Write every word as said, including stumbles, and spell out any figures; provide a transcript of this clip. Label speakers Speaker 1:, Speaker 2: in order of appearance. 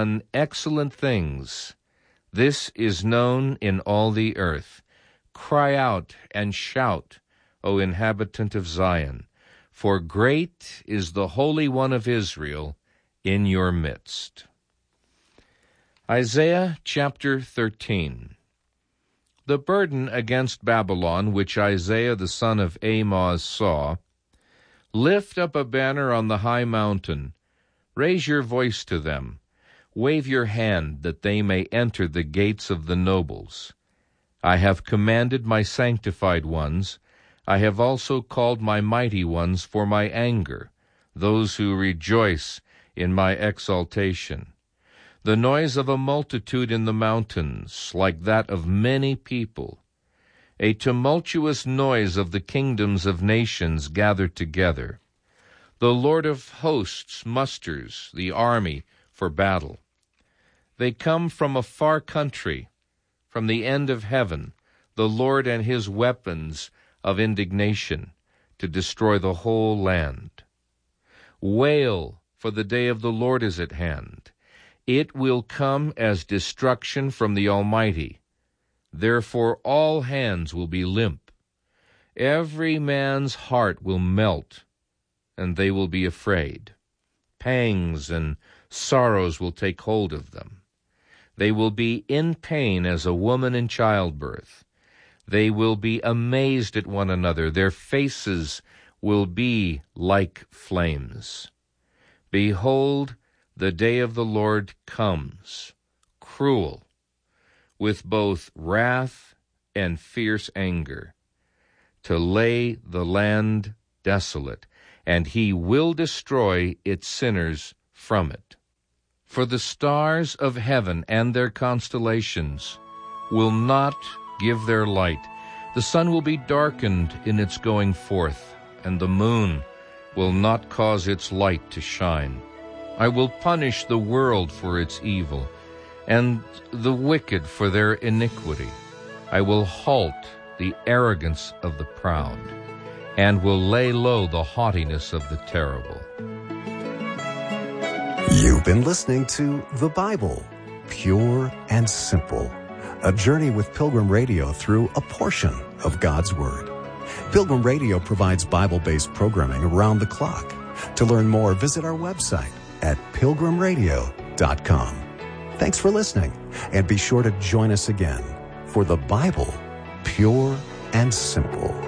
Speaker 1: done excellent things. This is known in all the earth. Cry out and shout, O inhabitant of Zion, for great is the Holy One of Israel in your midst. Isaiah chapter thirteen. The burden against Babylon, which Isaiah the son of Amoz saw. Lift up a banner on the high mountain. Raise your voice to them. Wave your hand that they may enter the gates of the nobles. I have commanded my sanctified ones. I have also called my mighty ones for my anger, those who rejoice in my exaltation. The noise of a multitude in the mountains, like that of many people. A tumultuous noise of the kingdoms of nations gathered together. The Lord of hosts musters the army for battle. They come from a far country, from the end of heaven, the Lord and his weapons of indignation, to destroy the whole land. Wail, for the day of the Lord is at hand. It will come as destruction from the Almighty. Therefore all hands will be limp. Every man's heart will melt, and they will be afraid. Pangs and sorrows will take hold of them. They will be in pain as a woman in childbirth. They will be amazed at one another. Their faces will be like flames. Behold, the day of the Lord comes, cruel, with both wrath and fierce anger, to lay the land desolate, and he will destroy its sinners from it. For the stars of heaven and their constellations will not give their light. The sun will be darkened in its going forth, and the moon will not cause its light to shine. I will punish the world for its evil, and the wicked for their iniquity. I will halt the arrogance of the proud, and will lay low the haughtiness of the terrible.
Speaker 2: You've been listening to The Bible, Pure and Simple, a journey with Pilgrim Radio through a portion of God's Word. Pilgrim Radio provides Bible-based programming around the clock. To learn more, visit our website at pilgrim radio dot com. Thanks for listening, and be sure to join us again for The Bible, Pure and Simple.